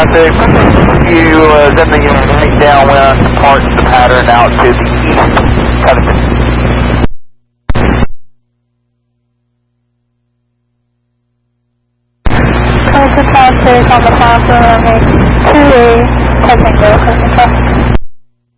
traffic. You then the right downwind departs the pattern out to the east. Close to traffic on the path runway 28, touching go,